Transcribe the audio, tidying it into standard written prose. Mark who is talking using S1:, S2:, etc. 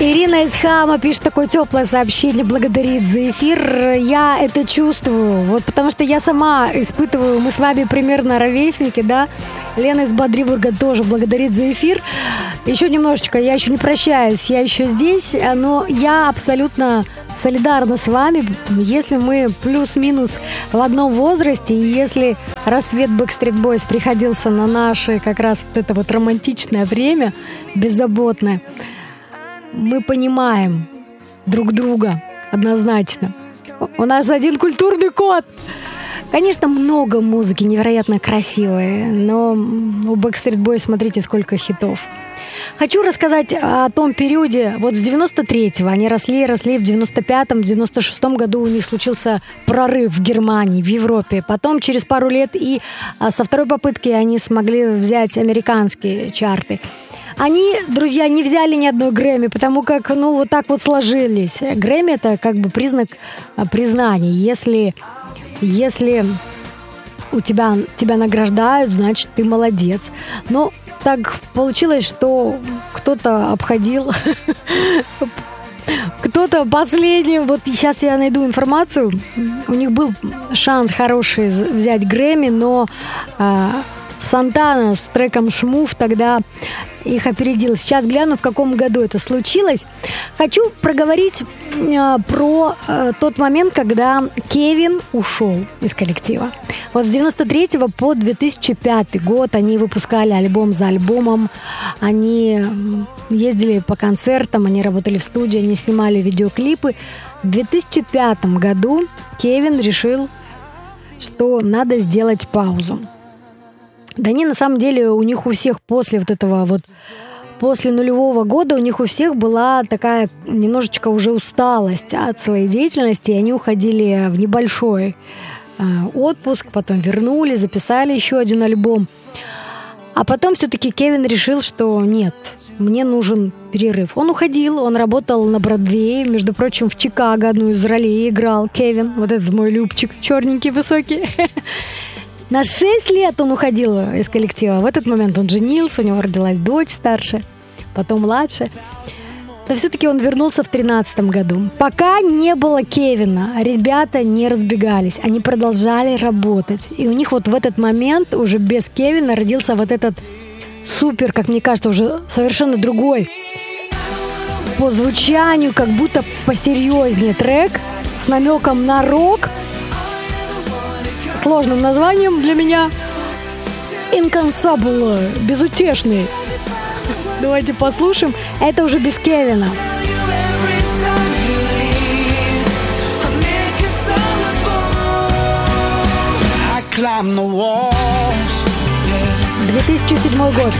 S1: Ирина из Хама пишет такое теплое сообщение, благодарит за эфир. Я это чувствую, вот потому что я сама испытываю, мы с вами примерно ровесники, да. Лена из Бодрибурга тоже благодарит за эфир. Еще немножечко, я еще не прощаюсь, я еще здесь, но я абсолютно солидарна с вами, если мы плюс-минус в одном возрасте, и если рассвет Backstreet Boys приходился на наше как раз вот это вот романтичное время, беззаботное, мы понимаем друг друга однозначно. У нас один культурный код. Конечно, много музыки, невероятно красивой, но у Backstreet Boys, смотрите, сколько хитов. Хочу рассказать о том периоде, вот с 93-го, они росли, в 95-м, в 96-м году у них случился прорыв в Германии, в Европе. Потом через пару лет и со второй попытки они смогли взять американские чарты. Они, друзья, не взяли ни одной Грэмми, потому как, вот так вот сложились. Грэмми – это как бы признак признания. Если тебя награждают, значит, ты молодец. Но так получилось, что кто-то обходил, кто-то последним. Вот сейчас я найду информацию. У них был шанс хороший взять Грэмми, но Сантана с треком «Шмув» тогда их опередил. Сейчас гляну, в каком году это случилось. Хочу проговорить про тот момент, когда Кевин ушел из коллектива. Вот с 93 по 2005 год они выпускали альбом за альбомом, они ездили по концертам, они работали в студии, они снимали видеоклипы. В 2005 году Кевин решил, что надо сделать паузу. Да не, на самом деле у них у всех после вот этого вот, после нулевого года у них у всех была такая немножечко уже усталость от своей деятельности, и они уходили в небольшой отпуск, потом вернули, записали еще один альбом. А потом все-таки Кевин решил, что нет, мне нужен перерыв. Он уходил, он работал на Бродвее, между прочим, в Чикаго одну из ролей играл Кевин, вот этот мой любчик, черненький, высокий. На 6 лет он уходил из коллектива. В этот момент он женился, у него родилась дочь старшая, потом младшая. Но все-таки он вернулся в 2013 году. Пока не было Кевина, ребята не разбегались. Они продолжали работать. И у них вот в этот момент, уже без Кевина, родился вот этот супер, как мне кажется, уже совершенно другой по звучанию, как будто посерьезнее трек с намеком на рок, сложным названием для меня «Incansable», безутешный. Давайте послушаем. Это уже без Кевина. 2007 год.